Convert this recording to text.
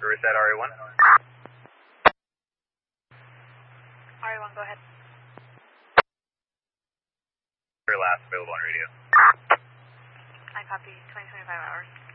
Or is that RA1? RA1, go ahead. Your last available on radio. I copy 2025 hours.